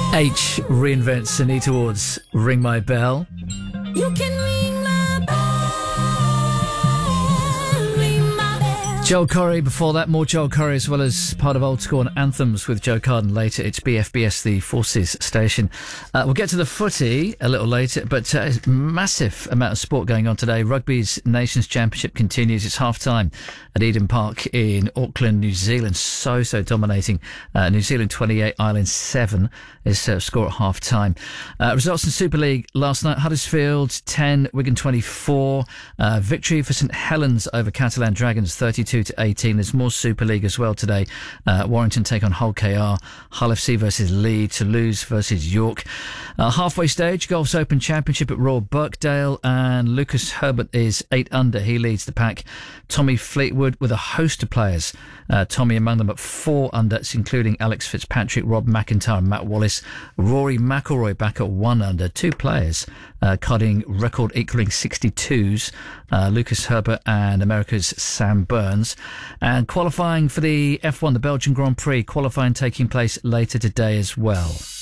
H reinvents Anita Ward's Ring My Bell. You can ring my bell, ring my bell. Joel Corry before that, more Joel Corry as well as part of Old School and Anthems with Joe Carden later. It's BFBS, the Forces station. We'll get to the footy a little later, but massive amount of sport going on today. Rugby's Nations Championship continues. It's half-time at Eden Park in Auckland, New Zealand. So dominating. New Zealand 28, Ireland 7 is score at half-time. Results in Super League last night. Huddersfield 10, Wigan 24. Victory for St Helens over Catalan Dragons 32-18. There's more Super League as well today. Warrington take on Hull KR. Hull FC versus Leeds. Toulouse versus York. Halfway stage, Golf's Open Championship at Royal Birkdale, and Lucas Herbert is 8 under. He leads the pack. Tommy Fleetwood with a host of players. Tommy among them at 4 under, including Alex Fitzpatrick, Rob McIntyre and Matt Wallace. Rory McIlroy back at 1 under. 2 players cutting record equaling 62s. Lucas Herbert and America's Sam Burns. And qualifying for the F1, the Belgian Grand Prix, qualifying taking place later today as well.